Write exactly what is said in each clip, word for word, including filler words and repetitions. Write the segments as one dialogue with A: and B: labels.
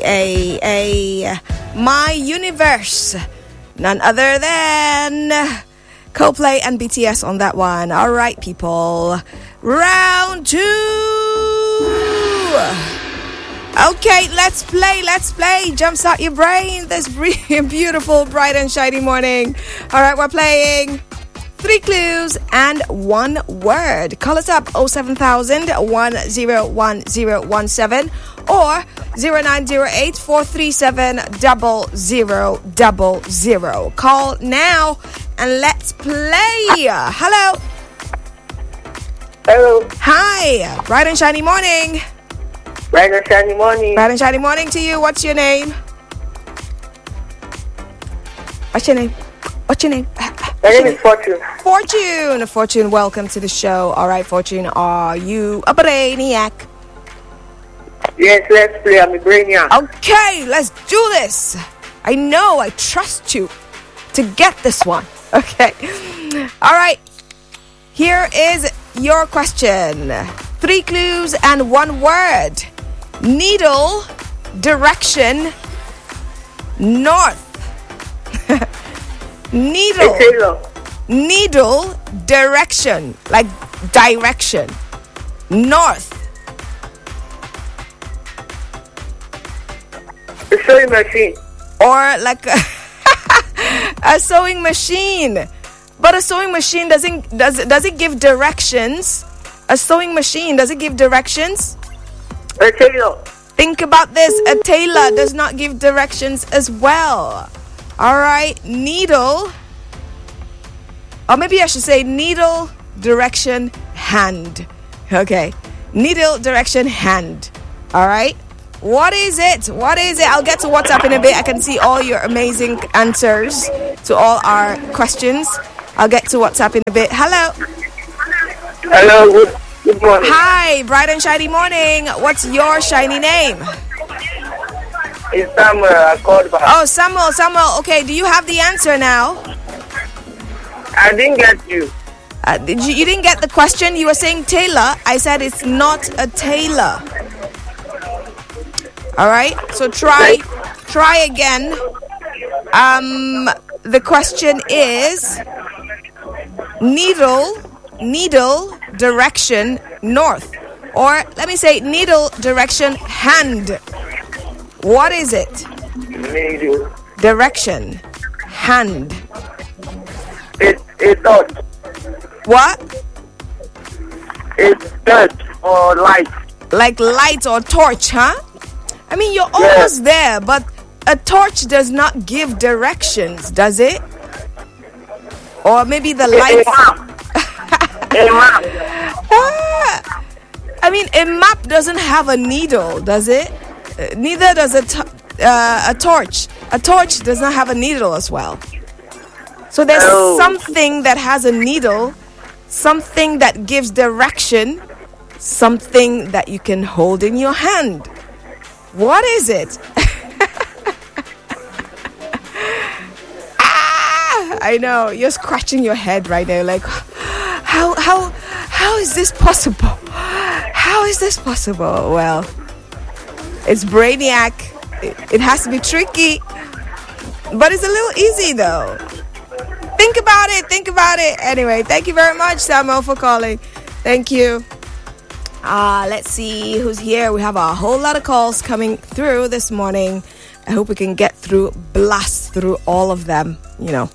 A: a, a My Universe. None other than Coldplay and B T S on that one. All right, people. Round two. Okay, let's play, let's play. Jumpstart your brain this beautiful, bright and shiny morning. All right, we're playing three clues and one word. Call us up oh seven thousand, one oh one oh one seven or zero nine zero eight, four three seven, zero zero zero zero. Call now and let's play. Hello.
B: Hello.
A: Hi. Bright and shiny morning.
B: Bright and shiny morning.
A: Bright and shiny morning to you. What's your name? What's your name? What's your name?
B: My name is Fortune.
A: Fortune. Fortune, welcome to the show. All right, Fortune, are you a brainiac?
B: Yes, let's play. I'm a brainiac.
A: Okay, let's do this. I know, I trust you to get this one. Okay. All right. Here is your question. Three clues and one word. Needle, direction, north. Needle. Needle, direction. Like direction. North.
B: A sewing machine.
A: Or like a, a sewing machine. But a sewing machine doesn't does does it give directions? A sewing machine, does it give directions?
B: A tailor.
A: Think about this. A tailor does not give directions as well. All right, needle. Or maybe I should say needle, direction, hand. Okay, needle, direction, hand. All right. What is it? What is it? I'll get to WhatsApp in a bit. I can see all your amazing answers to all our questions. I'll get to WhatsApp in a bit. Hello.
B: Hello. Good, good morning.
A: Hi. Bright and shiny morning. What's your shiny name?
B: It's Samuel. I called back.
A: Oh, Samuel. Samuel. Okay. Do you have the answer now?
B: I didn't get you.
A: Uh, did you, you didn't get the question? You were saying tailor. I said it's not a tailor. All right. So try, try again. Um, the question is needle, needle, direction, north. Or let me say needle, direction, hand. What is it?
B: Needle.
A: Direction, hand.
B: It's a touch.
A: What?
B: It's touch or light.
A: Like light or torch, huh? I mean, you're almost there, but a torch does not give directions, does it? Or maybe the light.
B: A map. A map.
A: Ah, I mean, a map doesn't have a needle, does it? Uh, neither does a, t- uh, a torch. A torch does not have a needle as well. So there's
B: Oh.
A: something that has a needle, something that gives direction, something that you can hold in your hand. What is it? ah, I know, you're scratching your head right now, like, how, how, how is this possible? How is this possible? Well, it's Brainiac. It, it has to be tricky, but it's a little easy though. Think about it. Think about it. Anyway, thank you very much, Samuel, for calling. Thank you. Uh, let's see who's here. We have a whole lot of calls coming through this morning. I hope we can get through, blast through all of them, you know.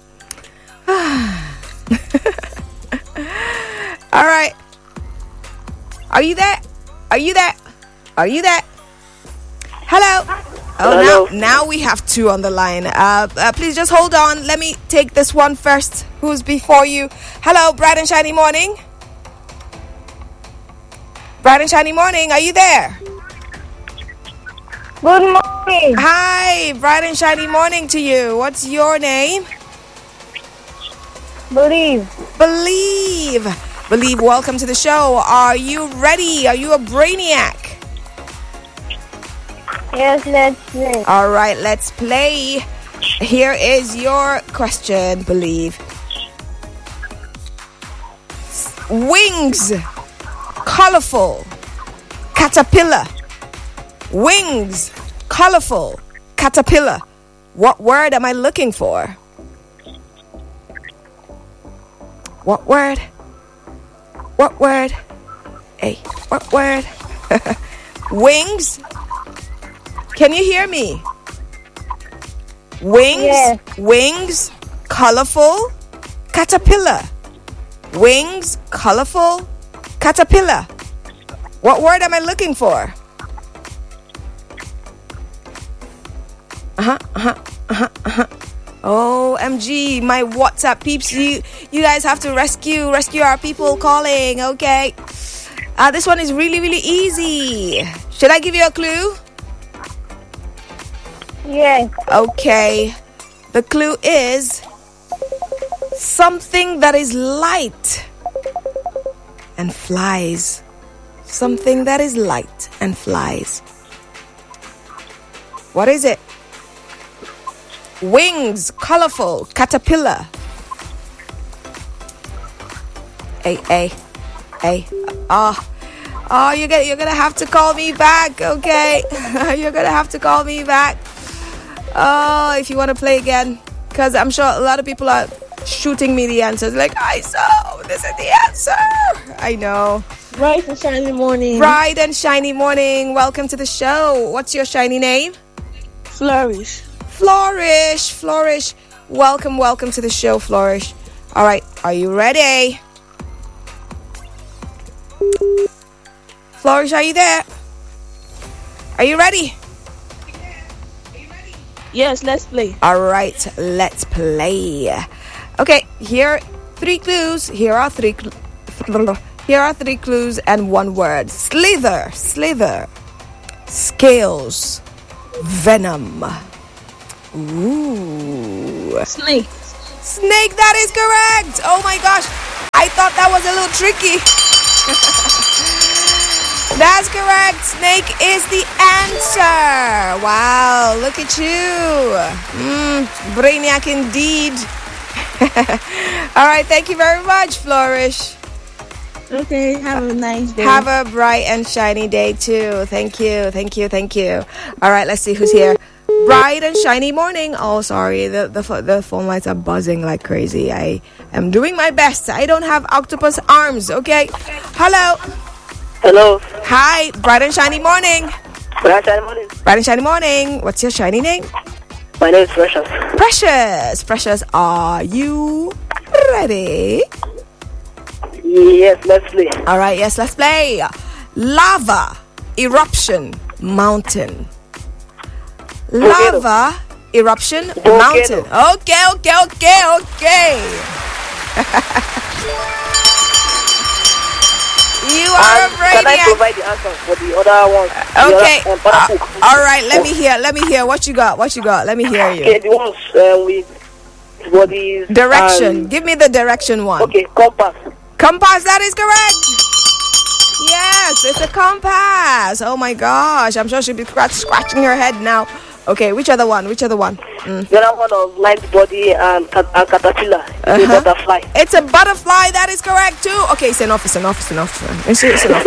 A: All right. Are you there? Are you there? Are you there? Hello. Oh,
B: Hello.
A: now, now we have two on the line. Uh, uh, please just hold on. Let me take this one first. Who's before you? Hello, bright and shiny morning. Bright and shiny morning, are you there?
C: Good morning.
A: Hi, bright and shiny morning to you. What's your name?
C: Believe.
A: Believe. Believe, welcome to the show. Are you ready? Are you a brainiac?
C: Yes, let's play.
A: All right, let's play. Here is your question, Believe. Wings. Colorful. Caterpillar. Wings. colorful, caterpillar. What word am I looking for? What word? What word? Hey, what word? Wings? Can you hear me? Wings?
C: Yes.
A: Wings, colorful, caterpillar. Wings, colorful, caterpillar. What word am I looking for? Uh-huh, uh-huh, uh-huh, uh-huh. O M G, my WhatsApp peeps, you you guys have to rescue, rescue our people calling, okay? Uh, this one is really, really easy. Should I give you a clue?
C: Yes.
A: Okay. The clue is something that is light and flies. Something that is light and flies. What is it? Wings, colorful, caterpillar. Hey, hey, hey. Oh, oh, you're gonna, you're gonna have to call me back, okay? You're gonna have to call me back. Oh, if you want to play again, because I'm sure a lot of people are shooting me the answers. Like, I saw this is the answer. I know.
D: Bright and shiny morning.
A: Bright and shiny morning. Welcome to the show. What's your shiny name?
D: Flourish.
A: Flourish, Flourish. Welcome, welcome to the show, Flourish. All right, are you ready? Flourish, are you there? Are you ready?
D: Yes, let's play.
A: All right, let's play. Okay, here are three clues. Here are three. Cl- here are three clues and one word. Slither, slither. Scales, venom. Ooh.
D: Snake.
A: Snake, that is correct. Oh my gosh. I thought that was a little tricky. That's correct. Snake is the answer. Wow, look at you. Mm, brainiac indeed. All right, thank you very much, Flourish.
D: Okay, have a nice day.
A: Have a bright and shiny day too. Thank you, thank you, thank you. All right, let's see who's here. Bright and shiny morning. Oh, sorry, the, the the phone lights are buzzing like crazy. I am doing my best. I don't have octopus arms, okay? Hello.
B: Hello.
A: Hi, bright and shiny morning.
B: Bright and shiny morning.
A: Bright and shiny morning. What's your shiny name?
B: My name is Precious.
A: Precious. Precious, are you ready?
B: Yes, let's play.
A: All right, yes, let's play. Lava, eruption, mountain. Lava, eruption,
B: Volcano.
A: mountain. Okay, okay, okay, okay. You are
B: And
A: a
B: can I
A: brainiac.
B: provide the answer for the other one?
A: Okay.
B: The other, um, other
A: Uh,
B: book?
A: all right, let me hear. Let me hear. What you got? What you got? Let me hear
B: Okay,
A: you.
B: the ones uh, with bodies.
A: Direction.
B: and-
A: Give me the direction one.
B: Okay, compass.
A: Compass, that is correct. Yes, it's a compass. Oh my gosh, I'm sure she'll be scratch, scratching her head now. Okay, which other one? Which other one? Mm.
B: The other one of light body and, cat- and caterpillar.
A: Uh-huh.
B: The butterfly.
A: It's a butterfly, that is correct too. Okay, it's enough, it's enough, it's enough. It's, it's enough.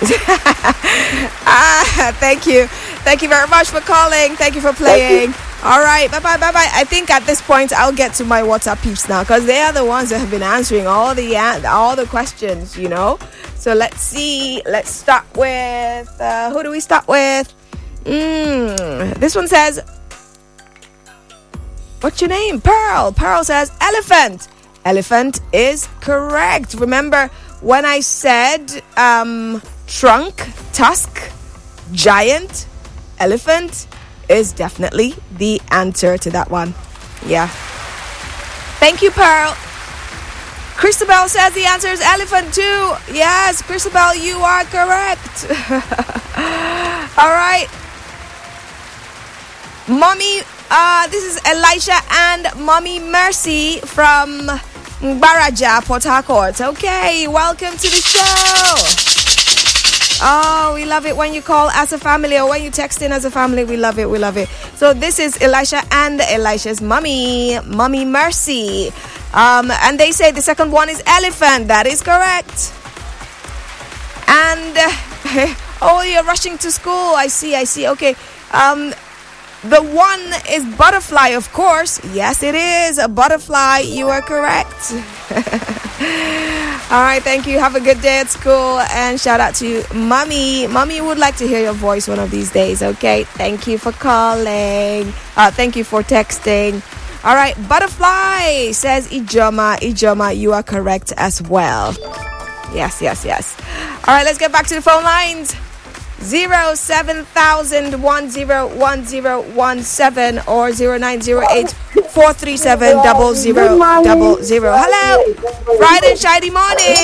A: ah, thank you. Thank you very much for calling. Thank you for playing. All right, bye-bye, bye-bye. I think at this point I'll get to my WhatsApp peeps now because they are the ones that have been answering all the all the questions, you know. So let's see. Let's start with, uh, who do we start with? Mm, this one says, what's your name? Pearl. Pearl says elephant. Elephant is correct. Remember when I said um, trunk, tusk, giant, elephant is definitely the answer to that one. Yeah. Thank you, Pearl. Christabel says the answer is elephant too. Yes, Christabel, you are correct. All right. Mommy, uh, this is Elisha and Mommy Mercy from Baraja, Port Harcourt. Okay, welcome to the show. Oh, we love it when you call as a family or when you text in as a family. We love it, we love it. So this is Elisha and Elisha's mommy, Mommy Mercy. Um, and they say the second one is elephant. That is correct. And, uh, oh, you're rushing to school. I see, I see. Okay. Um, The one is butterfly, of course. Yes, it is a butterfly. You are correct. All right, thank you. Have a good day at school. And shout out to Mommy. Mommy would like to hear your voice one of these days, okay? Thank you for calling. Uh, thank you for texting. All right, butterfly, says Ijoma. Ijoma, you are correct as well. Yes, yes, yes. All right, let's get back to the phone lines. Zero seven thousand one zero one zero one seven or zero nine zero eight four three seven double zero double zero. Hello, bright and shiny morning.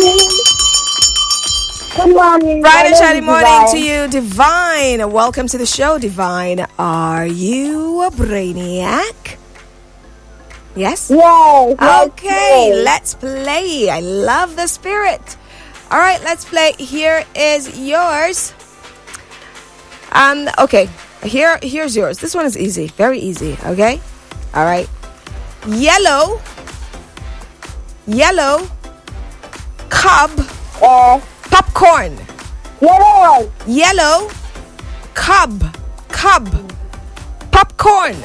C: Good morning.
A: Bright and shiny morning to you, Divine. Welcome to the show, Divine. Are you a brainiac? Yes.
C: Yes.
A: Okay, let's play. I love the spirit. All right, let's play. Here is yours. Um, okay, here, here's yours. This one is easy, very easy, okay? All right. Yellow, yellow, cub,
C: Uh,
A: popcorn.
C: yellow.
A: Yellow, cub, cub, popcorn.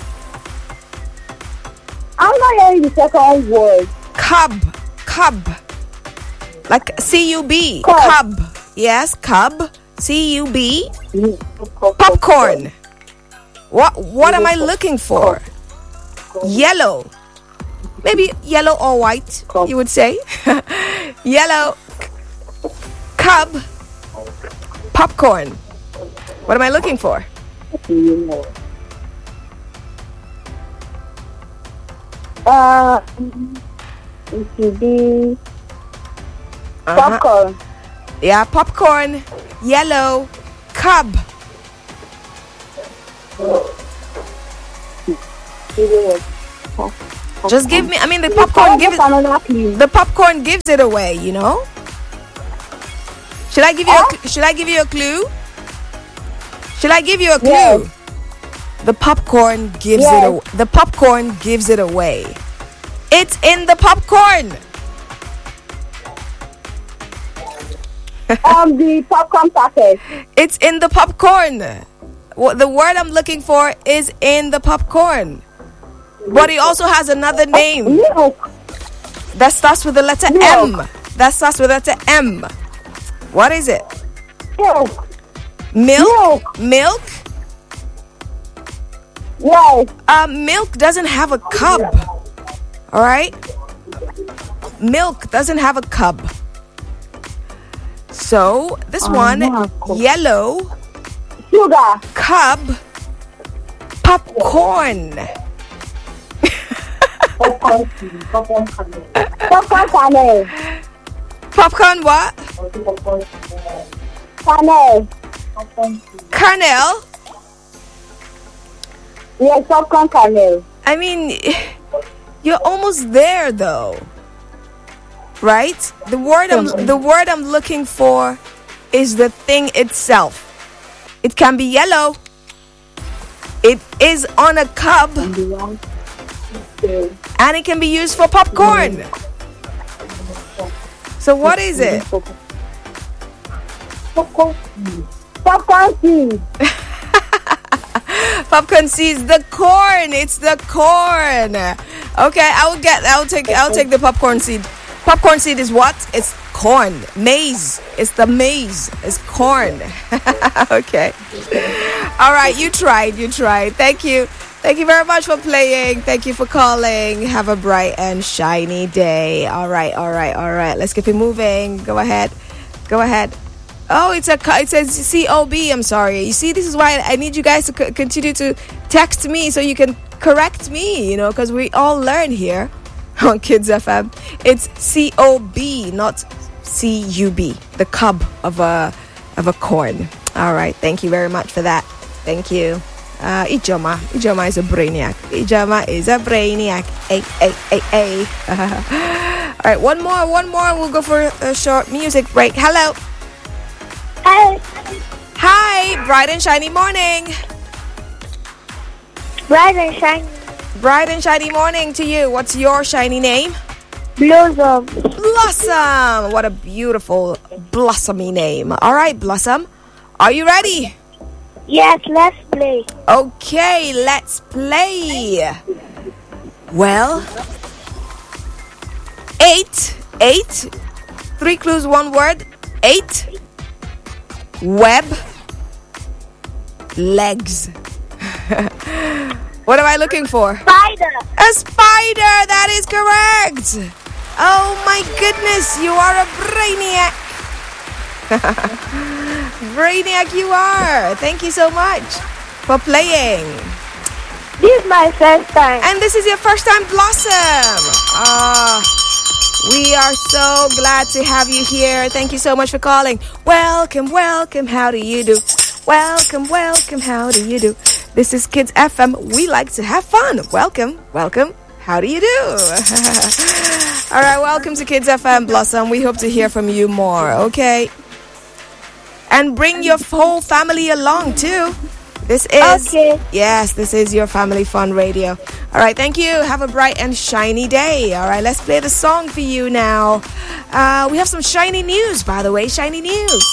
C: I'm not hearing the second word.
A: Cub, cub. Like C U B,
C: Cub.
A: cub. Yes, cub, C U B. Popcorn. What what am I looking for? Yellow. Maybe yellow or white, you would say. Yellow. Cub. Popcorn. What am I looking for?
C: Uh, it should be
A: Uh-huh.
C: popcorn.
A: Yeah, popcorn. Yellow. Cub. Just give me, I mean, the popcorn give it,
C: Another clue.
A: the popcorn gives it away, you know? Should I give you a, cl- should I give you a clue? Should I give you a clue?
C: Yes.
A: The popcorn gives
C: Yes.
A: it away. The popcorn gives it away. It's in the popcorn.
C: Um, the popcorn packet.
A: It's in the popcorn. What the word I'm looking for is in the popcorn. But it also has another name
C: Milk.
A: that starts with the letter
C: Milk.
A: M. That starts with the letter M. What is it?
C: Milk.
A: Milk?
C: Milk.
A: Milk?
C: Yes.
A: Uh, milk doesn't have a cub. All right? Milk doesn't have a cub. So, this one,
C: no.
A: yellow,
C: Sugar.
A: cub, popcorn.
C: Popcorn kernel.
A: Popcorn what?
C: Kernel.
A: Kernel?
C: Yes, popcorn kernel.
A: I mean, you're almost there though. Right? The word I'm the word I'm looking for is the thing itself. It can be yellow. It is on a cub and it can be used for popcorn. So what is it?
C: Popcorn. Popcorn seed.
A: Popcorn seeds, the corn. It's the corn. Okay, I will get I'll take I'll take the popcorn seed. Popcorn seed is what? It's corn. Maize. It's the maize. It's corn. Okay. All right, you tried. You tried. Thank you. Thank you very much for playing. Thank you for calling. Have a bright and shiny day. All right, all right, all right. Let's keep it moving. Go ahead. Go ahead. Oh, it's a it says C O B. I'm sorry. You see, this is why I need you guys to c- continue to text me so you can correct me, you know, because we all learn here on Kids F M. It's C O B, not C U B, the cub of a of a corn. All right, thank you very much for that. Thank you. Uh, Ijoma. Ijoma is a brainiac. Ijoma is a brainiac. Ay, ay, ay, ay. All right, one more, one more, and we'll go for a short music break. Hello.
C: Hi.
A: Hi, bright and shiny morning.
C: Bright and shiny.
A: Bright and shiny morning to you. What's your shiny name?
C: Blossom.
A: Blossom. What a beautiful blossomy name. All right, Blossom. Are you ready?
C: Yes, let's play.
A: Okay, let's play. Well, eight, eight, three clues, one word. Eight, web, legs. What am I looking for?
C: Spider.
A: A spider, that is correct. Oh my goodness, you are a brainiac. Brainiac you are. Thank you so much for playing.
C: This is my first time.
A: And this is your first time, Blossom. Ah, we are so glad to have you here. Thank you so much for calling. Welcome, welcome. How do you do? Welcome, welcome. How do you do? This is Kids F M. We like to have fun. Welcome, welcome. How do you do? All right, welcome to Kids F M, Blossom. We hope to hear from you more, okay? And bring your whole family along, too. This is...
C: Okay.
A: Yes, this is your family fun radio. All right, thank you. Have a bright and shiny day. All right, let's play the song for you now. Uh, we have some shiny news, by the way. Shiny news.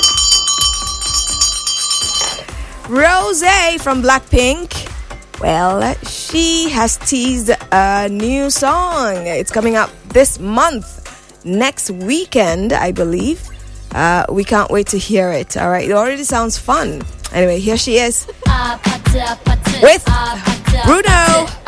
A: Rose from Blackpink. Well, she has teased a new song. It's coming up this month, next weekend, I believe. Uh, we can't wait to hear it. All right, it already sounds fun. Anyway, here she is with Bruno.